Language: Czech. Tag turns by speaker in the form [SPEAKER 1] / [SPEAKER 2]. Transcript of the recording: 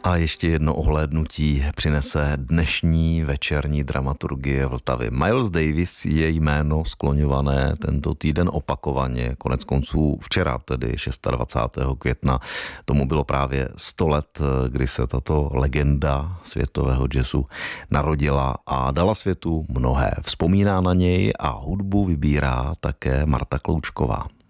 [SPEAKER 1] A ještě jedno ohlédnutí přinese dnešní večerní dramaturgie Vltavy. Miles Davis je jméno skloňované tento týden opakovaně. Konec konců včera, tedy 26. května, tomu bylo právě 100 let, kdy se tato legenda světového jazzu narodila a dala světu mnohé. Vzpomíná na něj a hudbu vybírá také Marta Kloučková.